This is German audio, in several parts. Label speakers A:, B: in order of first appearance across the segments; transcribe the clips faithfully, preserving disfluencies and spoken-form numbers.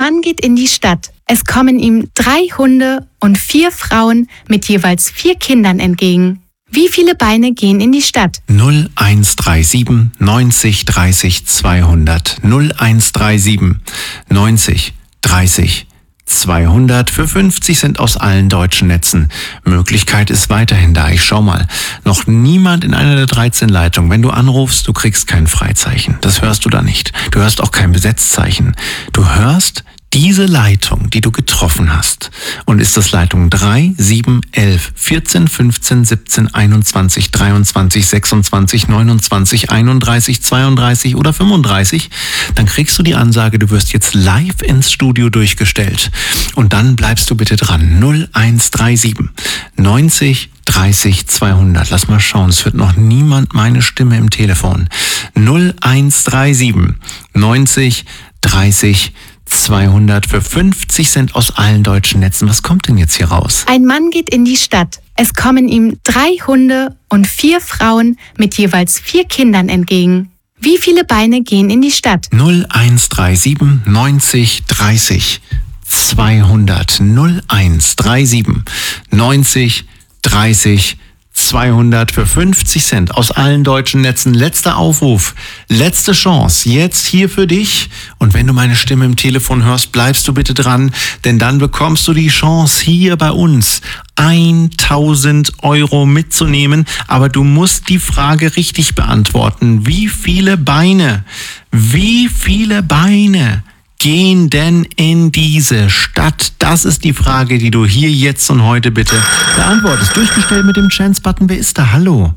A: Mann geht in die Stadt. Es kommen ihm drei Hunde und vier Frauen mit jeweils vier Kindern entgegen. Wie viele Beine gehen in die Stadt?
B: null eins drei sieben neunzig dreißig zweihundert. null eins drei sieben neunzig dreißig zweihundert. Für fünfzig sind aus allen deutschen Netzen. Möglichkeit ist weiterhin da. Ich schau mal. Noch niemand in einer der dreizehn Leitungen. Wenn du anrufst, du kriegst kein Freizeichen. Das hörst du da nicht. Du hörst auch kein Besetzzeichen. Du hörst diese Leitung, die du getroffen hast. Und ist das Leitung drei, sieben, elf, vierzehn, fünfzehn, siebzehn, einundzwanzig, dreiundzwanzig, sechsundzwanzig, neunundzwanzig, einunddreißig, zweiunddreißig oder fünfunddreißig, dann kriegst du die Ansage, du wirst jetzt live ins Studio durchgestellt. Und dann bleibst du bitte dran. null eins drei sieben neunzig dreißig zweihundert. Lass mal schauen, es hört noch niemand meine Stimme im Telefon. null eins drei sieben neunzig dreißig zweihundert. Für fünfzig Cent aus allen deutschen Netzen. Was kommt denn jetzt hier raus?
A: Ein Mann geht in die Stadt. Es kommen ihm drei Hunde und vier Frauen mit jeweils vier Kindern entgegen. Wie viele Beine gehen in die Stadt?
B: null eins drei sieben neunzig dreißig zweihundert. null eins drei sieben neunzig dreißig zweihundert für fünfzig Cent aus allen deutschen Netzen. Letzter Aufruf, letzte Chance, jetzt hier für dich. Und wenn du meine Stimme im Telefon hörst, bleibst du bitte dran, denn dann bekommst du die Chance, hier bei uns tausend Euro mitzunehmen. Aber du musst die Frage richtig beantworten. Wie viele Beine, wie viele Beine gehen denn in diese Stadt? Das ist die Frage, die du hier, jetzt und heute bitte beantwortest. Durchgestellt mit dem Chance-Button. Wer ist da? Hallo?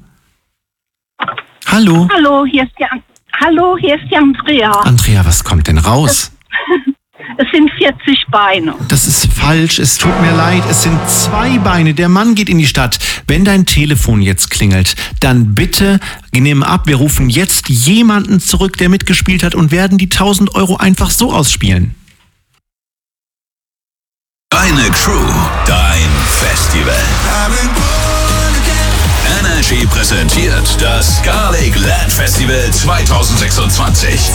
B: Hallo?
C: Hallo, hier ist die, An- Hallo, hier ist die Andrea.
B: Andrea, was kommt denn raus?
C: Es sind vierzig Beine.
B: Das ist falsch, es tut mir leid, es sind zwei Beine. Der Mann geht in die Stadt. Wenn dein Telefon jetzt klingelt, dann bitte nimm ab. Wir rufen jetzt jemanden zurück, der mitgespielt hat und werden die tausend Euro einfach so ausspielen.
D: Deine Crew, dein Festival. Energy präsentiert das Garlic Land Festival zwanzig sechsundzwanzig.